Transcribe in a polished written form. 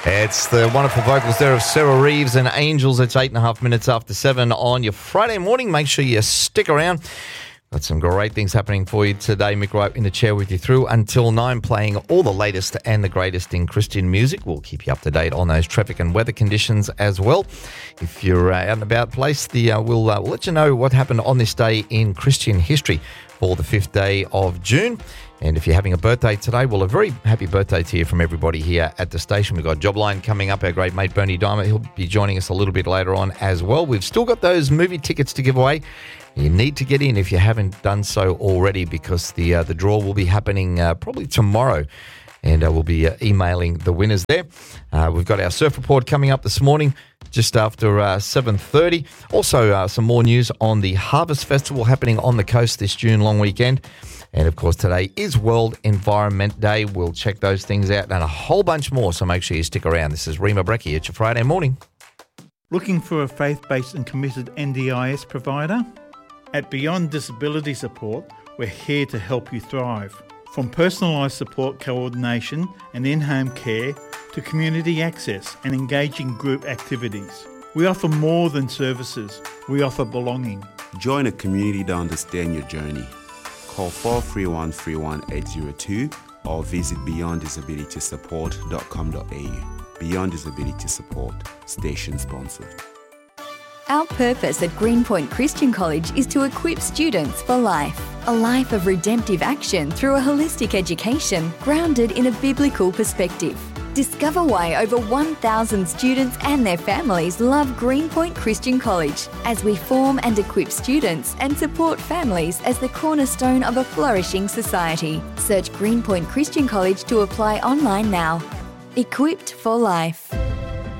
It's the wonderful vocals there of Sarah Reeves and Angels. It's 8.5 minutes after 7 on your Friday morning. Make sure you stick around. Got some great things happening for you today. Mick Wright in the chair with you through until 9, playing all the latest and the greatest in Christian music. We'll keep you up to date on those traffic and weather conditions as well. If you're out and about place, we'll let you know what happened on this day in Christian history for the 5th day of June. And if you're having a birthday today, well, a very happy birthday to you from everybody here at the station. We've got Jobline coming up, our great mate Bernie Diamond. He'll be joining us a little bit later on as well. We've still got those movie tickets to give away. You need to get in if you haven't done so already, because the draw will be happening probably tomorrow. And we'll be emailing the winners there. We've got our surf report coming up this morning just after 7:30. Also, some more news on the Harvest Festival happening on the coast this June long weekend. And, of course, today is World Environment Day. We'll check those things out and a whole bunch more, so make sure you stick around. This is Rima Brecky at your Friday morning. Looking for a faith-based and committed NDIS provider? At Beyond Disability Support, we're here to help you thrive. From personalised support coordination and in-home care to community access and engaging group activities. We offer more than services, we offer belonging. Join a community to understand your journey. Call 431 31802 or visit beyonddisabilitysupport.com.au. Beyond Disability Support, station sponsored. Our purpose at Greenpoint Christian College is to equip students for life. A life of redemptive action through a holistic education grounded in a biblical perspective. Discover why over 1,000 students and their families love Greenpoint Christian College as we form and equip students and support families as the cornerstone of a flourishing society. Search Greenpoint Christian College to apply online now. Equipped for life.